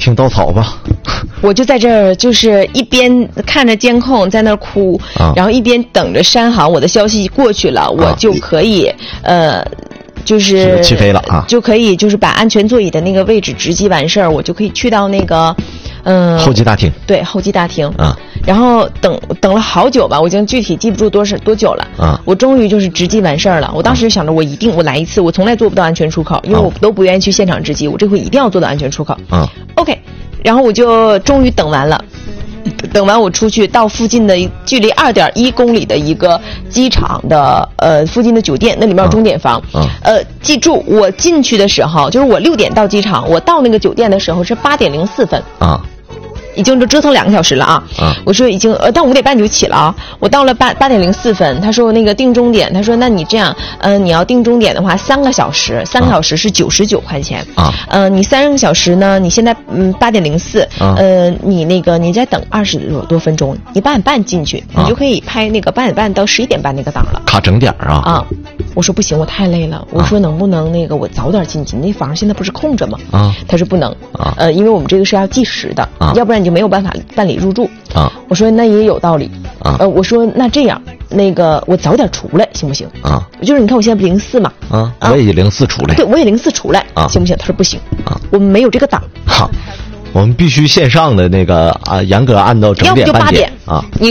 听稻草吧。 我就在这儿，就是一边看着监控在那儿哭，然后一边等着山航我的消息过去了，我就可以就是起飞了啊， 就可以就是把安全座椅的那个位置直击完事儿，我就可以去到那个候机大厅。 对，候机大厅啊。 然后等了好久吧，我已经具体记不住多久了啊。 我终于就是直击完事儿了。我当时就想着，我来一次，我从来做不到安全出口，因为我都不愿意去现场直击，我这回一定要做到安全出口。OK， 然后我就终于等完了。等完我出去到附近的距离2.1公里的一个机场的附近的酒店，那里面有钟点房。记住我进去的时候，就是我6点到机场，我到那个酒店的时候是8点04分啊。已经就折腾2个小时了啊！我说已经但5点半就起了啊！我到了8点04分，他说那个定钟点，他说那你这样，你要定钟点的话，3个小时，3个小时是99块钱啊。你3个小时呢，你现在8点04，你那个你再等20多分钟，你8点半进去，你就可以拍那个8点半到11点半那个档了。 卡整点啊！ 啊！我说不行，我太累了。我说能不能那个我早点进去？那房现在不是空着吗？他说不能因为我们这个是要计时的，要不然你就没有办法办理入住啊。我说那也有道理啊。我说那这样，那个我早点出来行不行啊？就是你看我现在不04嘛我也04出来。 对，我也04出来啊，行不行？他说不行啊，我们没有这个档。 好，我们必须线上的那个严格按照整点要不就8点啊。